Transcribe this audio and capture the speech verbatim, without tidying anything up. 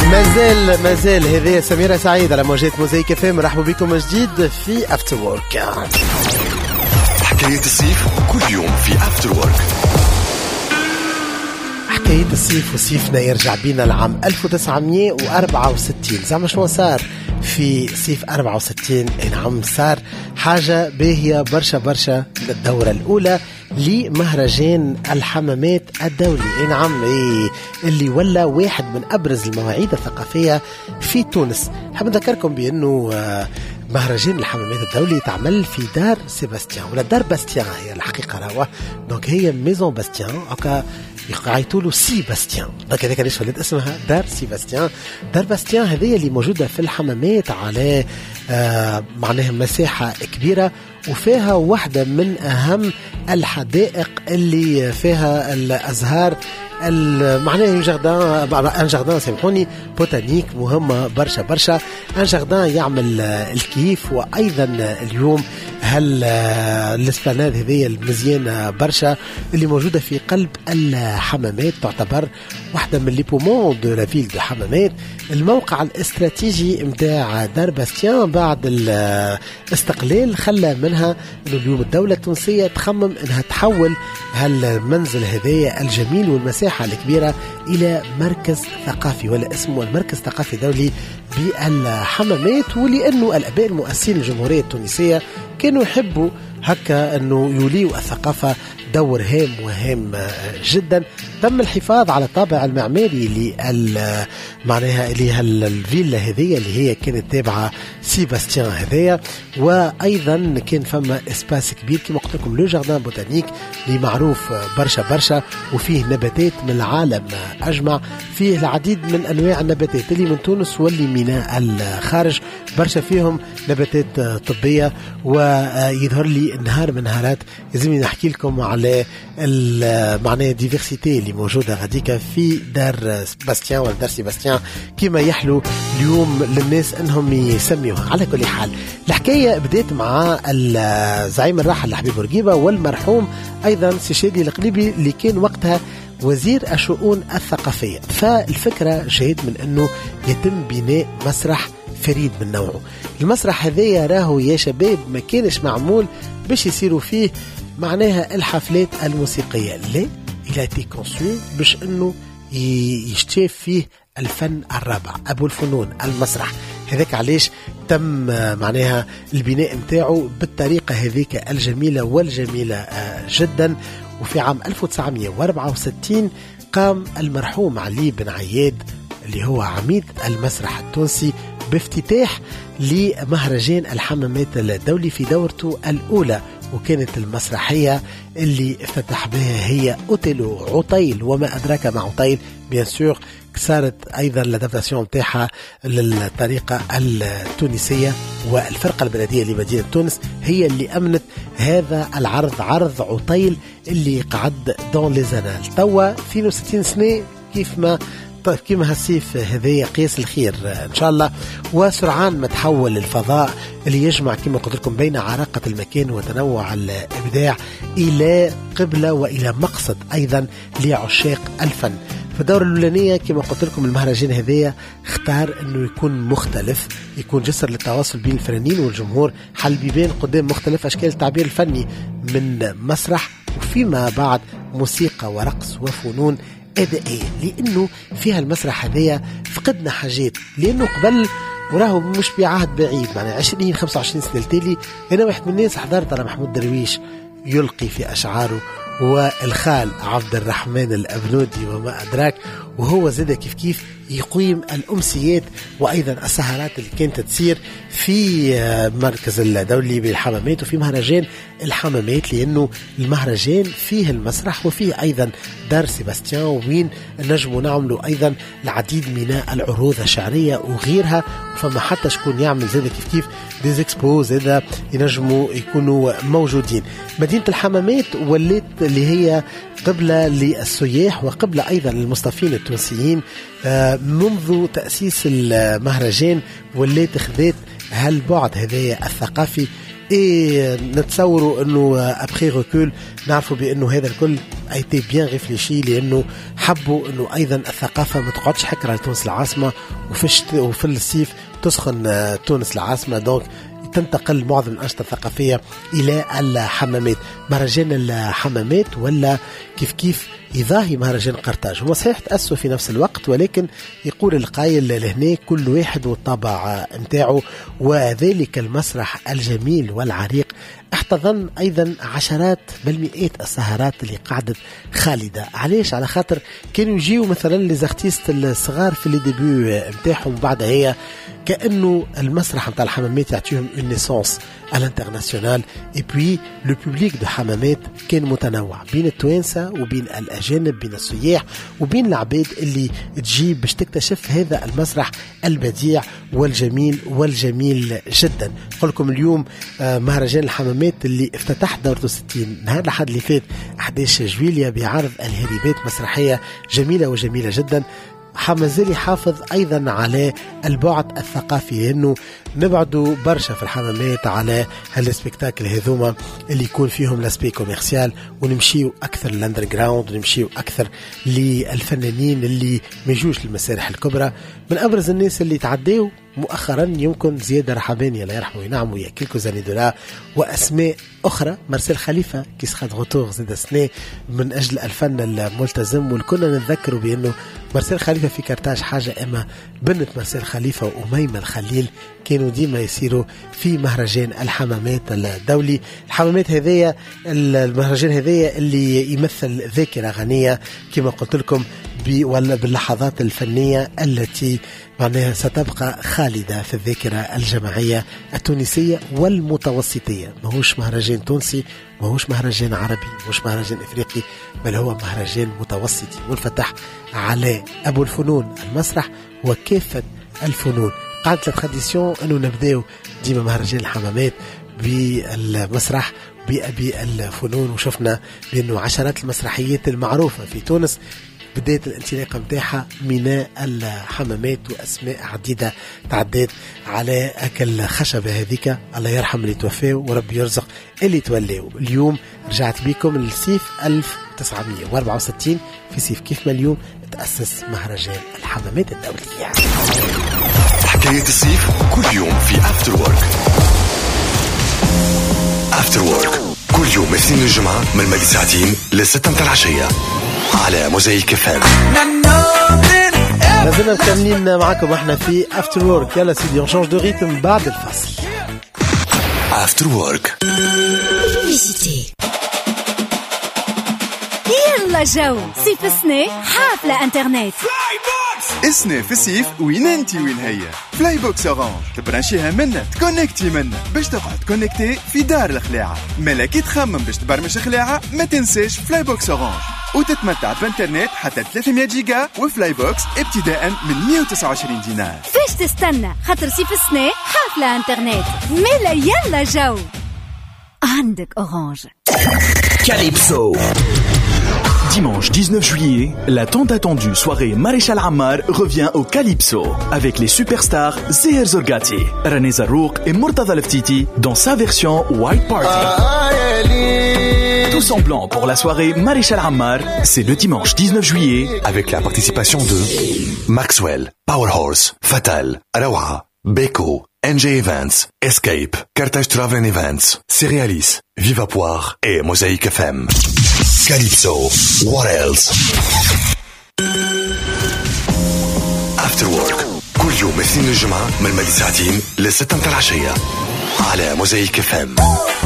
مازال مازال هذه سميرة سعيد على موجات موزايك اف ام. مرحبا بكم من جديد في افتر وورك. حكاية الصيف كل يوم في افتر وورك. حكاية الصيف وصيفنا يرجع بينا العام ألف وتسعمية وأربعة وستين. زعما شنو صار في صيف أربعة وستين؟ نعم صار حاجة باهية برشا برشا للدورة الأولى لمهرجان الحمامات الدولي. نعم إيه اللي ولا واحد من أبرز المواعيد الثقافية في تونس. حاب نذكركم بأنه مهرجان الحمامات الدولي تعمل في دار سيباستيان ولا دار باستيان هي الحقيقة راهو. دونك هي ميزون باستيان أو يقعيتوا له سي باستيان. دونك هذاك ليش ولات اسمها دار سي باستيان. دار باستيان هذه اللي موجودة في الحمامات على آه معناها مساحة كبيرة وفيها واحدة من أهم الحدائق اللي فيها الأزهار معناه جاردان ان جاردان سامحوني بوتانيك مهمه برشا برشا. ان جاردان يعمل الكيف وايضا اليوم هل الاسبلاناد هذه المزيانه برشا اللي موجوده في قلب الحمامات تعتبر واحده من لي بومون دو لا فيل دو حمامات. الموقع الاستراتيجي نتاع دار باستيان بعد الاستقلال خلى منها انه اليوم الدوله التونسيه تخمم انها تحول هالمنزل هذايا الجميل والمساحه الكبيره الى مركز ثقافي ولا اسمه المركز الثقافي الدولي بالحمامات. ولانه الاباء المؤسسين للجمهوريه التونسيه كانوا يحبوا هكا انه يوليوا الثقافه دور هام وهام جدا. تم الحفاظ على الطابع المعماري لل معناها اللي الفيلا هذه اللي هي كانت تابعه سيباستيان هذيا. وايضا كان فما اسباس كبير كما قلت لكم لو جاردان بوتانيك اللي معروف برشا برشا وفيه نباتات من العالم اجمع. فيه العديد من انواع النباتات اللي من تونس واللي من الخارج برشا فيهم نباتات طبيه. ويظهر لي نهار من نهارات لازمني نحكي لكم على معناها ديفيرسيتي اللي موجوده غاديكا في دار باستيان ولا دار سيباستيان كما يحلو اليوم للناس انهم يسميوها. على كل حال الحكايه بدات مع الزعيم الراحل حبيب بورقيبه والمرحوم ايضا سي شادي القليبي اللي كان وقتها وزير الشؤون الثقافيه. فالفكره جايت من انه يتم بناء مسرح فريد من نوعه. المسرح هذايا راهو يا شباب ما كانش معمول باش يصيروا فيه معناها الحفلات الموسيقيه، لا الى تي كونسو باش انه يشتاف فيه الفن الرابع ابو الفنون المسرح. هذاك علاش تم معناها البناء متاعه بالطريقه هذيك الجميله والجميله جدا. وفي عام ألف وتسعمية وأربعة وستين قام المرحوم علي بن عياد اللي هو عميد المسرح التونسي بافتتاح لمهرجان الحمامات الدولي في دورته الأولى. وكانت المسرحية اللي افتتح بها هي أوتيلو عطيل وما أدراك ما عطيل بيان سور. صارت أيضا الادابتاسيون متاعها للطريقة التونسية والفرقة البلدية لمدينة تونس هي اللي أمنت هذا العرض عرض عطيل اللي قعد دون ليزانال توا اثنين وستين سنة كيف ما طيب كيما هالصيف هذه قياس الخير إن شاء الله. وسرعان ما تحول الفضاء اللي يجمع كما قلت لكم بين عراقة المكان وتنوع الإبداع إلى قبلة وإلى مقصد أيضا لعشاق الفن. في الدورة الأولانية كما قلت لكم المهرجان هذايا اختار أنه يكون مختلف، يكون جسر للتواصل بين الفنانين والجمهور، حل بيبان قدام مختلف أشكال التعبير الفني من مسرح وفيما بعد موسيقى ورقص وفنون أدائية. لأنه فيها المسرح هذايا فقدنا حاجات لأنه قبل وراه مش بعهد بعيد يعني عشرين خمسة وعشرين سنة التالي أنا واحد من الناس حضرت على محمود درويش يلقي في أشعاره والخال عبد الرحمن الأبنودي وما أدراك، وهو زاد كيف كيف يقيم الأمسيات وأيضا السهرات اللي كانت تصير في مركز الدولي بالحمامات وفي مهرجان الحمامات. لأنه المهرجان فيه المسرح وفيه أيضا دار سيباستيان وين نجموا نعملوا أيضا العديد من العروض الشعرية وغيرها. فما حتى شكون يعمل زاد كيف كيف ديز اكسبو زاد ينجموا يكونوا موجودين. مدينة الحمامات ولات اللي هي قبلة للسياح وقبلة أيضا للمصطفين التونسيين منذ تأسيس المهرجان ولات خذت هالبعد هذايا الثقافي اي نتصوروا انه ابخي ريكول نعرفوا بانه هذا الكل ايتي بيان ريفليشي، لانه حبوا انه ايضا الثقافه ما تقعدش حكر على تونس العاصمه وفي الشت... وفي الصيف تسخن تونس العاصمه. دونك تنتقل معظم الأنشطة الثقافية إلى الحمامات. مهرجان الحمامات ولا كيف كيف يضاهي مهرجان قرطاج. هو صحيح تأسسوا في نفس الوقت، ولكن يقول القائل لهنا كل واحد والطابع متاعه. وذلك المسرح الجميل والعريق احتضن أيضا عشرات بل مئات السهرات اللي قعدت خالدة. علاش؟ على خاطر كانوا يجيوا مثلا لزارتيست الصغار في اللي ديبيو متاعهم، بعد هي كأنه المسرح متاع الحمامات يعطيهم une naissance à l'international. et puis le public de حمامات كان متنوع بين التوانسة وبين الأجانب، بين السياح وبين العباد اللي تجيب باش تكتشف هذا المسرح البديع والجميل والجميل جدا. أقول لكم اليوم مهرجان الحمامات اللي افتتح دورته ستين نهار الأحد اللي فات أحد عشر جويلية بعرض الهريبات مسرحية جميلة وجميلة جدا. حمازلي حافظ أيضا على البعد الثقافي، لأنه نبعدوا برشا في الحمامات على هالسبيكتاكل هذوما اللي يكون فيهم لاسبي كوميرسيال، ونمشيوا أكثر للأندرغراوند، ونمشيوا أكثر للفنانين اللي ميجوش للمسارح الكبرى. من أبرز الناس اللي تعديوا مؤخرا يمكن زيادة رحباني الله يرحمه وينعمه ويا كيلكو زاني دولا، وأسماء أخرى مارسيل خليفة كي سخد غوتور زيادة سنة من أجل الفن الملتزم. والكنا نتذكروا بأنه مارسيل خليفة في كرتاج حاجة، أما بنت مارسيل خليفة وأميمة الخليل كانوا ديما يسيروا في مهرجان الحمامات الدولي. الحمامات هذية المهرجان هذية اللي يمثل ذاكرة غنية كما قلت لكم ولا باللحظات الفنية التي معناها ستبقى خالدة في الذاكرة الجماعية التونسية والمتوسطية. ماهوش مهرجان تونسي، ماهوش مهرجان عربي، ماهوش مهرجان إفريقي، بل هو مهرجان متوسطي منفتح على أبو الفنون المسرح وكافة الفنون. قاعدة التراديسيون أنه نبدأ ديما مهرجان الحمامات بالمسرح بأبي الفنون، وشفنا بأنه عشرات المسرحيات المعروفة في تونس بداية الانطلاقة متاعها ميناء الحمامات، وأسماء عديدة تعداد على أكل خشبة هذيك. الله يرحم اللي توفاوا وربي يرزق اللي تولوا. اليوم رجعت بكم للصيف ألف وتسعمية وأربعة وستين، في صيف كيف ما اليوم تأسس مهرجان الحمامات الدولي. حكاية الصيف كل يوم في أفتر وورك. أفتر وورك كل يوم اثنين الجمعة من مالي ساعتين لستة متاع العشية على موزايك فام. لازلنا مكملين معكم احنا في افتر وورك. يلا سيدي نشانج دو ريتم بعد الفصل. افتر وورك يلا جو صيف السنة حافلة انترنت. اسنة في الصيف وين انتي وين هي فلاي بوكس اورانج، تبرانشيها منا تكونكتي منا باش تقعد كونكتي في دار الخلاعة. ملاكي تخمم باش تبرمج خلاعة ما تنساش فلاي بوكس اورانج، وتتمتع بانترنت حتى ثلاثمية جيجا وفلاي بوكس ابتداء من مية وتسعة وعشرين دينار. فاش تستنى؟ خاطر صيف السنة حافلة انترنت. ملا يلا جو عندك اورانج. Calypso. Dimanche dix-neuf juillet, la tant attendue soirée Maréchal Ammar revient au Calypso avec les superstars Zeher Zorgati, René Zarouk et Murtada Leftiti dans sa version White Party. Tous en blanc pour la soirée Maréchal Ammar, c'est le dimanche dix-neuf juillet avec la participation de Maxwell, Powerhorse, Fatal, Arawa, Beko, N J Events, Escape, Carthage Travel Events, Cerealis, Viva Poire et Mosaïque F M. Calypso, what else? After Work كل يوم اثنين الجمعة من مالي ساعتين لستة متاع العشية على موزايك اف ام.